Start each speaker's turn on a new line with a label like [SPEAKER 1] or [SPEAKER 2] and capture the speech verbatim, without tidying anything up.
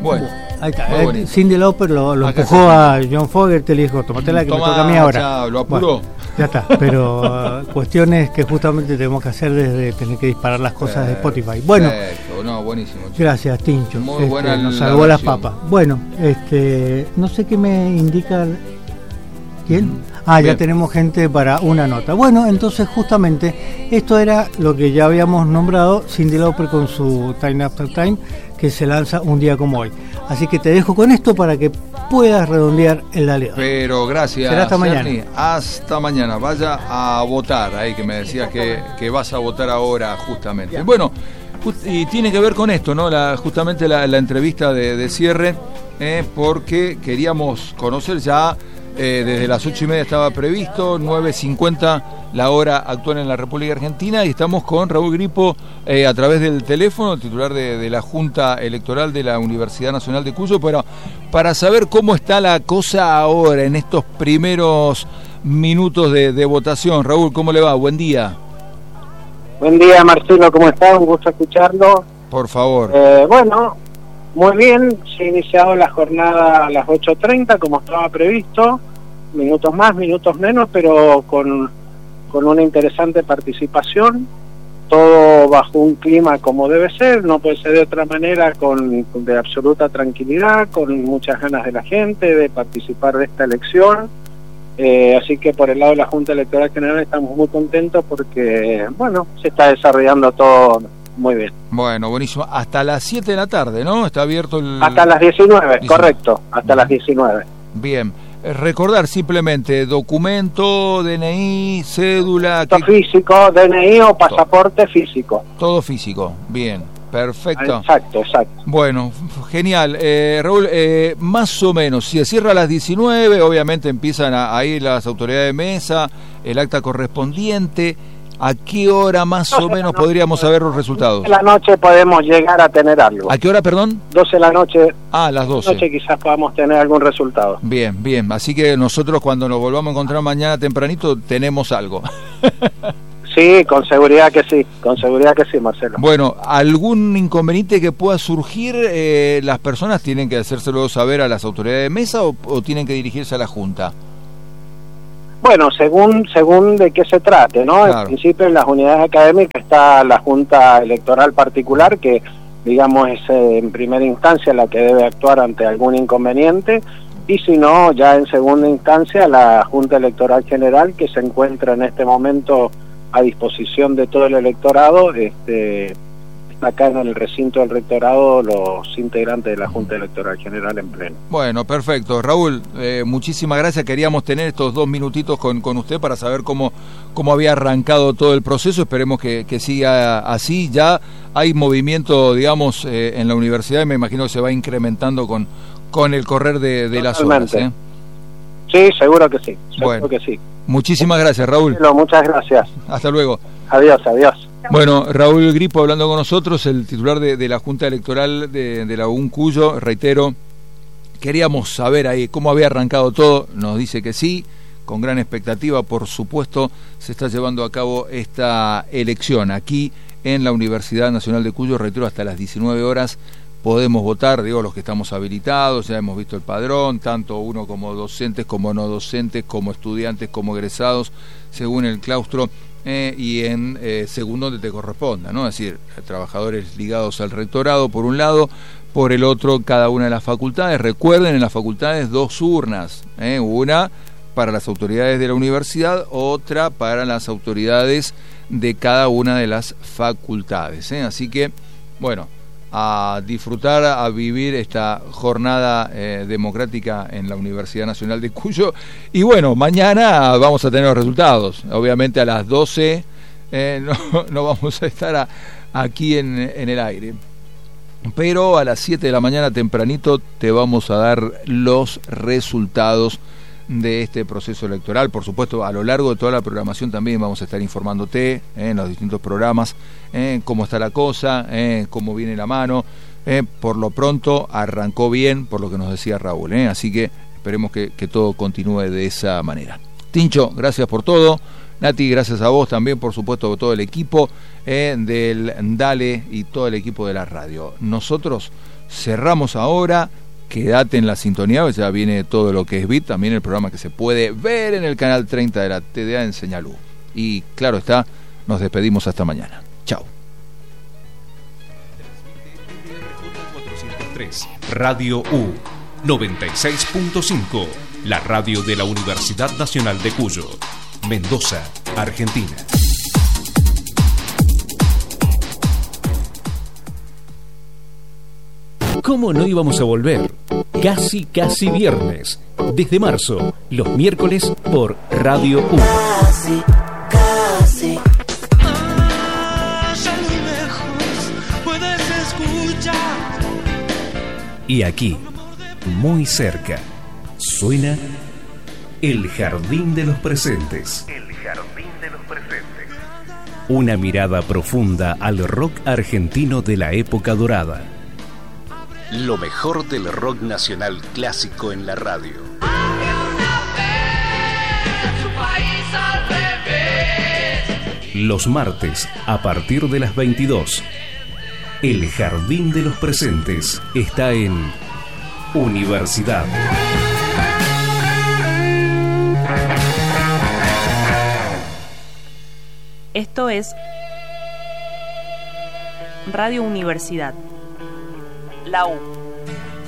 [SPEAKER 1] Bueno,
[SPEAKER 2] ahí está. Eh, Cyndi Lauper lo, lo empujó a John Fogerty y le dijo, tomatela que
[SPEAKER 1] Toma,
[SPEAKER 2] me toca a mí ahora.
[SPEAKER 1] Ya, lo apuró.
[SPEAKER 2] Bueno, ya está, pero uh, cuestiones que justamente tenemos que hacer desde tener que disparar las cosas
[SPEAKER 1] Perfecto,
[SPEAKER 2] de Spotify. Bueno,
[SPEAKER 1] perfecto. No, buenísimo, chico.
[SPEAKER 2] Gracias, Tincho.
[SPEAKER 1] Muy
[SPEAKER 2] este,
[SPEAKER 1] buena
[SPEAKER 2] nos
[SPEAKER 1] la
[SPEAKER 2] salvó las
[SPEAKER 1] versión.
[SPEAKER 2] papas. Bueno, este, no sé qué me indica. ¿Quién? Ah,
[SPEAKER 1] Bien.
[SPEAKER 2] ya tenemos gente para una nota. Bueno, entonces justamente esto era lo que ya habíamos nombrado, Cyndi Lauper con su Time After Time, que se lanza un día como hoy. Así que te dejo con esto para que puedas redondear el dale.
[SPEAKER 1] Pero gracias.
[SPEAKER 2] Será hasta mañana.
[SPEAKER 1] Cerny. Hasta mañana. Vaya a votar, ahí que me decías que, que vas a votar ahora justamente.
[SPEAKER 2] Ya.
[SPEAKER 1] Bueno, just, y tiene que ver con esto, ¿no? La, justamente la, la entrevista de, de cierre, eh, porque queríamos conocer ya. Eh, desde las ocho y media estaba previsto, nueve cincuenta la hora actual en la República Argentina, y estamos con Raúl Gripo eh, a través del teléfono, titular de, de la Junta Electoral de la Universidad Nacional de Cuyo, pero para saber cómo está la cosa ahora en estos primeros minutos de, de votación. Raúl, ¿cómo le va? Buen día.
[SPEAKER 3] Buen día, Marcelo, ¿cómo estás? Un gusto escucharlo.
[SPEAKER 1] Por favor.
[SPEAKER 3] Eh, bueno, muy bien, se ha iniciado la jornada a las ocho treinta, como estaba previsto, minutos más, minutos menos, pero con, con una interesante participación, todo bajo un clima como debe ser, no puede ser de otra manera, con de absoluta tranquilidad, con muchas ganas de la gente de participar de esta elección. Eh, así que por el lado de la Junta Electoral General estamos muy contentos porque, bueno, se está desarrollando todo muy bien.
[SPEAKER 1] Bueno, buenísimo. Hasta las siete de la tarde, ¿no? Está abierto el...
[SPEAKER 3] Hasta las diecinueve,
[SPEAKER 1] diecinueve.
[SPEAKER 3] Correcto, hasta las diecinueve.
[SPEAKER 1] Bien. Eh, Recordar simplemente documento, D N I, cédula...
[SPEAKER 3] Todo
[SPEAKER 1] ¿qué?
[SPEAKER 3] físico, D N I o pasaporte físico.
[SPEAKER 1] Todo físico. Bien. Perfecto.
[SPEAKER 3] Exacto, exacto.
[SPEAKER 1] Bueno, f- genial. Eh, Raúl, eh, más o menos, si se cierra a las diecinueve, obviamente empiezan a, a ir las autoridades de mesa, el acta correspondiente. ¿A qué hora más o menos podríamos saber los resultados?
[SPEAKER 3] En la noche podemos llegar a tener algo.
[SPEAKER 1] ¿A qué hora, perdón?
[SPEAKER 3] doce de la noche,
[SPEAKER 1] Ah, a las doce.
[SPEAKER 3] noche quizás podamos tener algún resultado.
[SPEAKER 1] Bien, bien. Así que nosotros cuando nos volvamos a encontrar mañana tempranito tenemos algo.
[SPEAKER 3] Sí, con seguridad que sí, con seguridad que sí, Marcelo.
[SPEAKER 1] Bueno, ¿algún inconveniente que pueda surgir? Eh, ¿Las personas tienen que hacérselo saber a las autoridades de mesa o, o tienen que dirigirse a la Junta?
[SPEAKER 3] Bueno, según según de qué se trate, ¿no?
[SPEAKER 1] Claro.
[SPEAKER 3] En principio en las unidades académicas está la Junta Electoral Particular, que digamos es eh, en primera instancia la que debe actuar ante algún inconveniente, y si no, ya en segunda instancia la Junta Electoral General, que se encuentra en este momento a disposición de todo el electorado. Este, está acá en el recinto del rectorado los integrantes de la Junta Electoral General en pleno.
[SPEAKER 1] Bueno, perfecto. Raúl, eh, muchísimas gracias. Queríamos tener estos dos minutitos con, con usted para saber cómo, cómo había arrancado todo el proceso. Esperemos que, que siga así. Ya hay movimiento, digamos, eh, en la universidad, y me imagino que se va incrementando con, con el correr de, de las horas. ¿eh?
[SPEAKER 3] Sí, seguro que sí, seguro
[SPEAKER 1] Bueno.
[SPEAKER 3] que sí.
[SPEAKER 1] Muchísimas gracias, Raúl.
[SPEAKER 3] Muchas gracias.
[SPEAKER 1] Hasta luego.
[SPEAKER 3] Adiós, adiós.
[SPEAKER 1] Bueno, Raúl Gripo hablando con nosotros, el titular de, de la Junta Electoral de, de la U N Cuyo. Reitero, queríamos saber ahí cómo había arrancado todo. Nos dice que sí, con gran expectativa, por supuesto, se está llevando a cabo esta elección aquí en la Universidad Nacional de Cuyo. Reitero, hasta las diecinueve horas podemos votar, digo, los que estamos habilitados, ya hemos visto el padrón, tanto uno como docentes, como no docentes, como estudiantes, como egresados, según el claustro, eh, y en eh, según donde te corresponda, ¿no? Es decir, trabajadores ligados al rectorado, por un lado, por el otro, cada una de las facultades. Recuerden, en las facultades, dos urnas, ¿eh? Una para las autoridades de la universidad, otra para las autoridades de cada una de las facultades, ¿eh? Así que, bueno, a disfrutar, a vivir esta jornada eh, democrática en la Universidad Nacional de Cuyo. Y bueno, mañana vamos a tener los resultados. Obviamente a las doce eh, no, no vamos a estar a, aquí en, en el aire. Pero a las siete de la mañana tempranito te vamos a dar los resultados de este proceso electoral. Por supuesto, a lo largo de toda la programación también vamos a estar informándote eh, en los distintos programas eh, cómo está la cosa, eh, cómo viene la mano. Eh, por lo pronto arrancó bien, por lo que nos decía Raúl, eh, así que esperemos que, que todo continúe de esa manera. Tincho, gracias por todo. Nati, gracias a vos también, por supuesto, todo el equipo eh, del Dale y todo el equipo de la radio. Nosotros cerramos ahora. Quédate en la sintonía, ya viene todo lo que es Beat, también el programa que se puede ver en el canal treinta de la T D A en Señalú. Y claro está, nos despedimos hasta mañana. Chao.
[SPEAKER 4] Radio U noventa y seis punto cinco, la radio de la Universidad Nacional de Cuyo, Mendoza, Argentina. ¿Cómo no íbamos a volver? Casi, casi viernes. Desde marzo, los miércoles por Radio U.
[SPEAKER 5] Casi, casi.
[SPEAKER 6] Allá muy lejos puedes escuchar.
[SPEAKER 4] Y aquí, muy cerca, suena El Jardín de los Presentes. El Jardín de los Presentes. Una mirada profunda al rock argentino de la época dorada. Lo mejor del rock nacional clásico en la radio. Los martes, a partir de las veintidós, El Jardín de los Presentes está en Universidad.
[SPEAKER 7] Esto es Radio Universidad. La U.